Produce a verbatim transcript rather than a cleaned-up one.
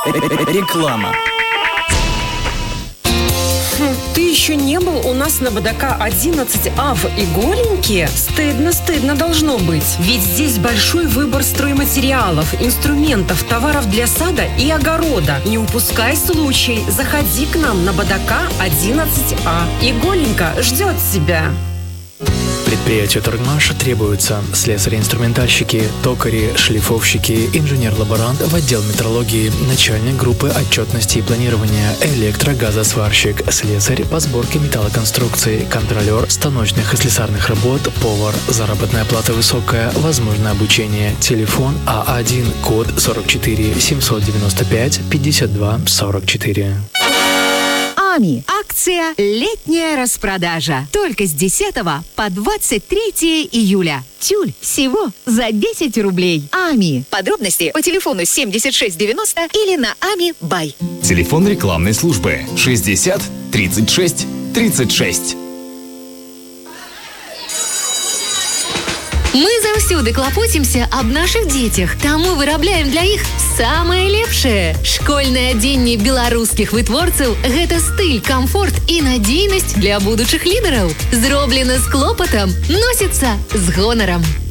Реклама. Ты еще не был у нас на БДК одиннадцать А в Иголеньке? Стыдно, стыдно должно быть. Ведь здесь большой выбор стройматериалов, инструментов, товаров для сада и огорода. Не упускай случай. Заходи к нам на БДК одиннадцать А. Иголенька ждет тебя. Предприятию «Торгмаш» требуются слесари-инструментальщики, токари, шлифовщики, инженер-лаборант в отдел метрологии, начальник группы отчетности и планирования, электрогазосварщик, слесарь по сборке металлоконструкций, контролер станочных и слесарных работ, повар. Заработная плата высокая, возможно обучение. Телефон А один, код сорок четыре семьсот девяносто пять пятьдесят два сорок четыре. АМИ. Акция «Летняя распродажа». Только с десятого по двадцать третье июля. Тюль всего за десять рублей. АМИ. Подробности по телефону семьдесят шесть девяносто или на ами бай. Телефон рекламной службы шестьдесят тридцать шесть тридцать шесть. Мы заўсёды клапоцімся аб нашых дзецях, таму вырабляем для іх самае лепшае. Школьнае адзенне беларускіх вытворцаў – гэта стыль, камфорт і надзейнасць для будучых лідараў. Зроблена з клопатам, носіцца з гонарам.